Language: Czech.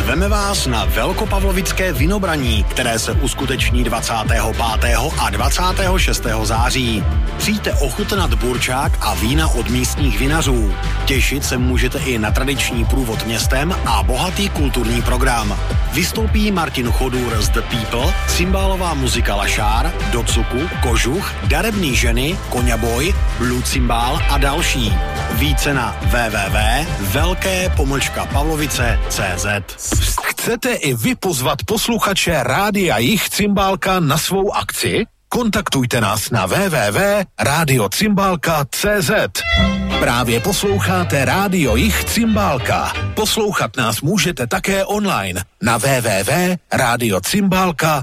Zveme vás na Velkopavlovické vinobraní, které se uskuteční 25. a 26. září. Přijďte ochutnat burčák a vína od místních vinařů. Těšit se můžete i na tradiční průvod městem a bohatý kulturní program. Vystoupí Martin Chodur z The People, cymbálová muzika Lašár, Docuku, Kožuch, Darebný ženy, Koňaboj, Blue Cymbál a další. Více na www.velké-pavlovice.cz. Chcete i vy pozvat posluchače Rádia Jich Cymbálka na svou akci? Kontaktujte nás na www.radiocymbalka.cz. Právě posloucháte Rádio Jich Cymbálka. Poslouchat nás můžete také online na www.radiocymbalka.cz.